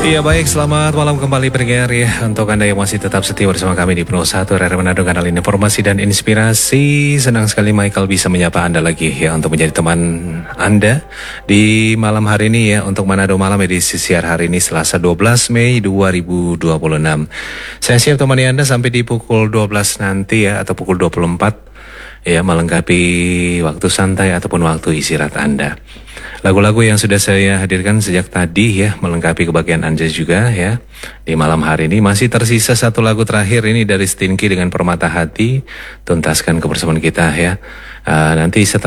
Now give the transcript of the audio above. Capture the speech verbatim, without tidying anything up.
Iya baik, selamat malam kembali pendengar ya. Untuk Anda yang masih tetap setia bersama kami di Pro satu R R Manado, kanal informasi dan inspirasi. Senang sekali Michael bisa menyapa Anda lagi ya, untuk menjadi teman Anda di malam hari ini ya, untuk Manado Malam edisi siar hari ini Selasa dua belas Mei dua ribu dua puluh enam. Saya siap temani Anda sampai di pukul dua belas nanti ya, atau pukul dua puluh empat ya, melengkapi waktu santai ataupun waktu istirahat Anda. Lagu-lagu yang sudah saya hadirkan sejak tadi ya, melengkapi kebagian Anda juga ya. Di malam hari ini masih tersisa satu lagu terakhir ini dari Stinky dengan Permata Hati. Tuntaskan kebersamaan kita ya. Uh, nanti setelah